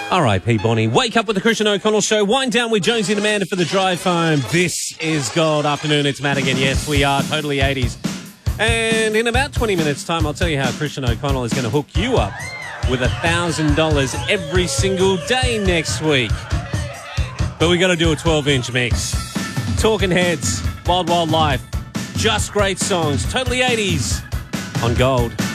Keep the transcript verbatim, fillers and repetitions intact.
R I P Bonnie. Wake up with the Christian O'Connell Show. Wind down with Jonesy and Amanda for the drive home. This is Gold Afternoon. It's Matt again. Yes, we are totally eighties. And in about twenty minutes' time, I'll tell you how Christian O'Connell is going to hook you up with one thousand dollars every single day next week. But we got to do a twelve-inch mix. Talking Heads, Wild Wild Life, just great songs, totally eighties on Gold.